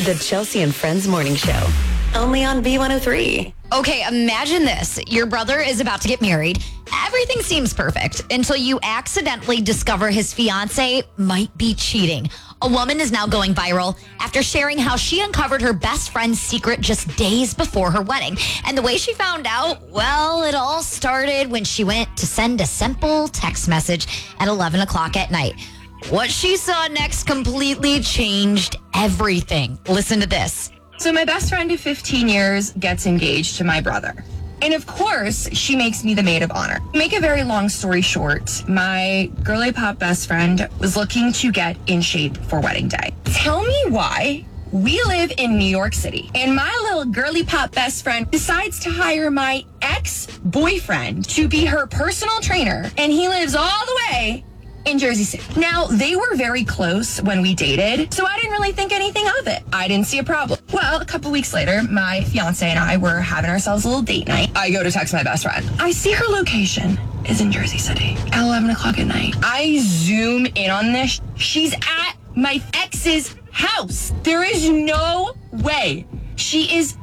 The Chelsea and Friends Morning Show. Only on B103. Okay, imagine this. Your brother is about to get married. Everything seems perfect until you accidentally discover his fiance might be cheating. A woman is now going viral after sharing how she uncovered her best friend's secret just days before her wedding. And the way she found out, well, it all started when she went to send a simple text message at 11 o'clock at night. What she saw next completely changed everything. Listen to this. So my best friend of 15 years gets engaged to my brother. And of course, she makes me the maid of honor. To make a very long story short, my girly pop best friend was looking to get in shape for wedding day. Tell me why we live in New York City and my little girly pop best friend decides to hire my ex-boyfriend to be her personal trainer, and he lives all the way in Jersey City. Now, they were very close when we dated, so I didn't really think anything of it. I didn't see a problem. Well, a couple weeks later, my fiance and I were having ourselves a little date night. I go to text my best friend. I see her location is in Jersey City at 11 o'clock at night. I zoom in on this. She's at my ex's house. There is no way she is